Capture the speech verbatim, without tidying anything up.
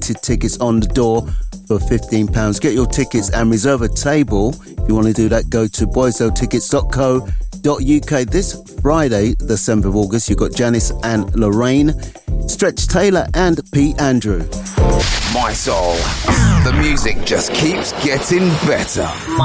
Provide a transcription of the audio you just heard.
limited tickets on the door for fifteen pounds. Get your tickets and reserve a table. If you want to do that, go to boysdale tickets dot co dot uk. This Friday, the seventh of August, you've got Janice and Lorraine, Stretch Taylor and Pete Andrew. My Soul. The music just keeps getting better.